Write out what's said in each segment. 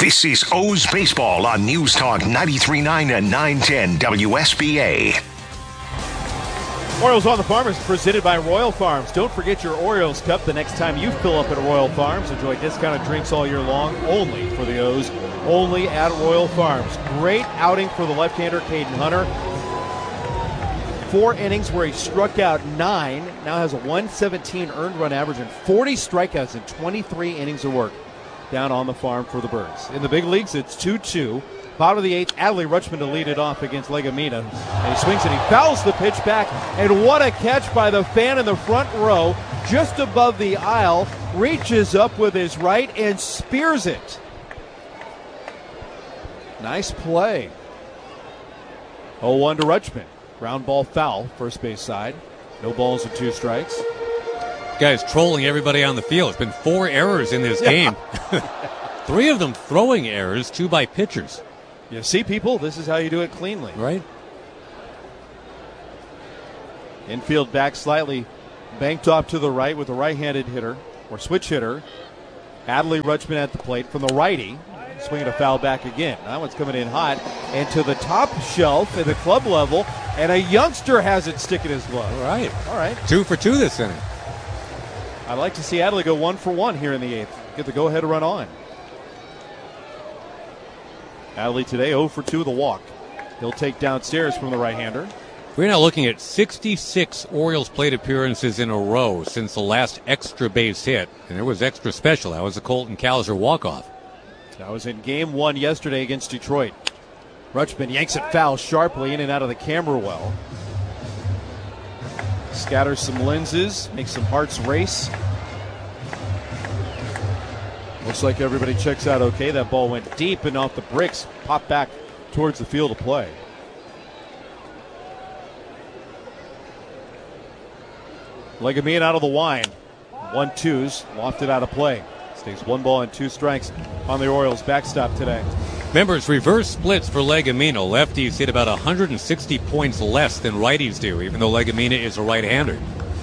This is O's Baseball on News Talk 93.9 and 910 WSBA. Orioles on the Farm is presented by Royal Farms. Don't forget your Orioles Cup the next time you fill up at Royal Farms. Enjoy discounted drinks all year long, only for the O's, only at Royal Farms. Great outing for the left-hander, Caden Hunter. 4 innings where he struck out 9, now has a 117 earned run average and 40 strikeouts in 23 innings of work down on the farm for the Birds. In the big leagues, it's 2-2. Bottom of the 8th, Adley Rutschman to lead it off against Legumina. And he swings and he fouls the pitch back. And what a catch by the fan in the front row, just above the aisle. Reaches up with his right and spears it. Nice play. 0-1 to Rutschman. Ground ball foul, first base side. No balls and 2 strikes. Guy's trolling everybody on the field. It's been 4 errors in this game. 3 of them throwing errors, 2 by pitchers. You see, people, this is how you do it cleanly. Right. Infield back slightly, banked off to the right with a right-handed hitter, or switch hitter. Adley Rutschman at the plate from the righty. Swinging a foul back again. That one's coming in hot. And to the top shelf at the club level, and a youngster has it stick in his glove. All right. 2 for 2 this inning. I'd like to see Adley go 1 for 1 here in the 8th. Get the go-ahead run on. Adley today 0 for 2 with a walk. He'll take downstairs from the right-hander. We're now looking at 66 Orioles plate appearances in a row since the last extra base hit. And there was extra special. That was the Colton Cowser walk-off. That was in Game 1 yesterday against Detroit. Rutschman yanks it foul sharply in and out of the camera well. Scatters some lenses, makes some hearts race. Looks like everybody checks out okay. That ball went deep and off the bricks, popped back towards the field of play. Legumina out of the wine. 1-2s, lofted out of play. Stays 1 ball and 2 strikes on the Orioles backstop today. Members, reverse splits for Legumina. Lefties hit about 160 points less than righties do, even though Legumina is a right-hander.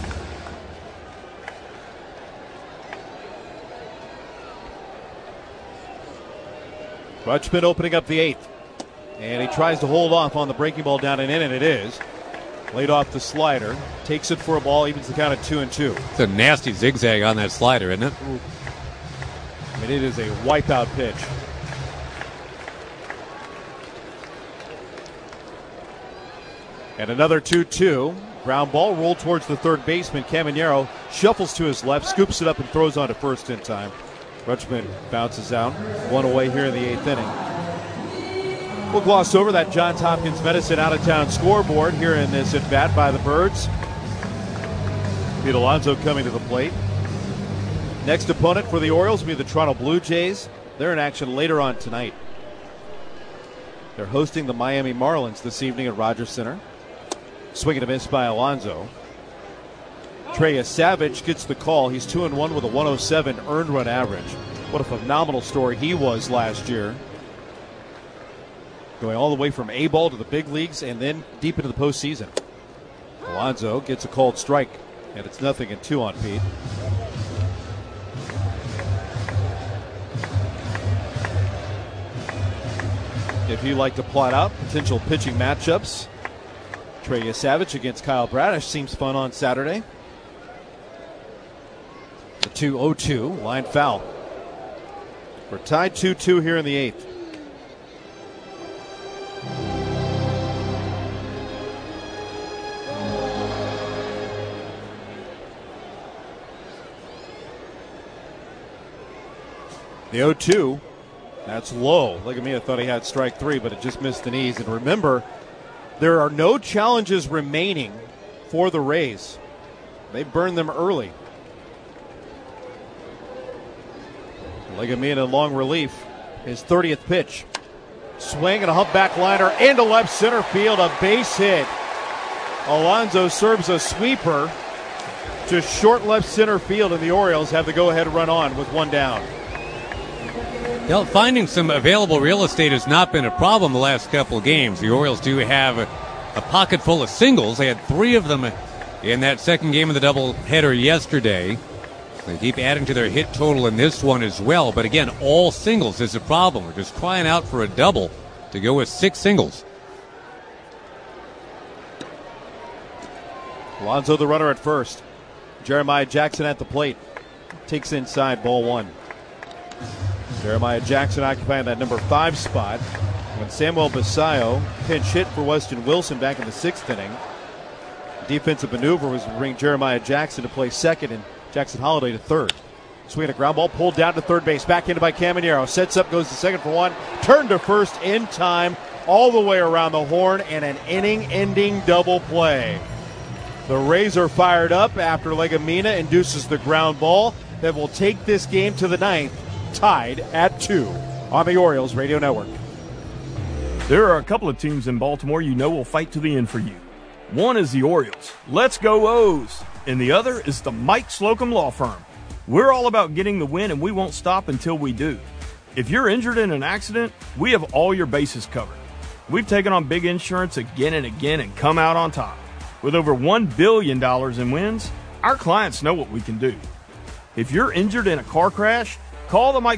Rutschman opening up the 8th. And he tries to hold off on the breaking ball down and in, and it is. Laid off the slider. Takes it for a ball, evens the count at 2-2. It's a nasty zigzag on that slider, isn't it? I mean, it is a wipeout pitch. And another 2-2. Ground ball rolled towards the third baseman. Caminero shuffles to his left, scoops it up, and throws on to first in time. Rutschman bounces out. 1 away here in the 8th inning. We'll gloss over that Johns Hopkins Medicine out-of-town scoreboard here in this at-bat by the Birds. Pete Alonso coming to the plate. Next opponent for the Orioles will be the Toronto Blue Jays. They're in action later on tonight. They're hosting the Miami Marlins this evening at Rogers Center. Swing and a miss by Alonso. Trey Savage gets the call. He's 2-1 with a 107 earned run average. What a phenomenal story he was last year. Going all the way from A-ball to the big leagues and then deep into the postseason. Alonso gets a called strike, and it's 0-2 on Pete. If you'd like to plot out potential pitching matchups, Trey Savage against Kyle Bradish seems fun on Saturday. The 2-0-2, line foul. We're tied 2-2 here in the 8th. The 0-2, that's low. Legumina thought he had strike 3, but it just missed the knees. And remember, there are no challenges remaining for the Rays. They burned them early. Legumina in long relief. His 30th pitch. Swing and a humpback liner into left center field. A base hit. Alonso serves a sweeper to short left center field, and the Orioles have the go-ahead run on with 1 down. Well, finding some available real estate has not been a problem the last couple of games. The Orioles do have a pocket full of singles. They had 3 of them in that second game of the doubleheader yesterday. They keep adding to their hit total in this one as well. But again, all singles is a problem. We're just crying out for a double to go with 6 singles. Alonso the runner at first. Jeremiah Jackson at the plate. Takes inside, ball 1. Jeremiah Jackson occupying that number 5 spot when Samuel Basayo pinch hit for Weston Wilson back in the 6th inning. Defensive maneuver was to bring Jeremiah Jackson to play second and Jackson Holiday to third. Swinging a ground ball, pulled down to third base, back into by Caminero. Sets up, goes to second for 1. Turned to first in time, all the way around the horn, and an inning-ending double play. The Rays are fired up after Legumina induces the ground ball that will take this game to the 9th, tied at 2 on the Orioles Radio Network. There are a couple of teams in Baltimore you know will fight to the end for you. One is the Orioles. Let's go O's. And the other is the Mike Slocum Law Firm. We're all about getting the win, and we won't stop until we do. If you're injured in an accident, we have all your bases covered. We've taken on big insurance again and again and come out on top. With over $1 billion in wins, our clients know what we can do. If you're injured in a car crash, call the Mike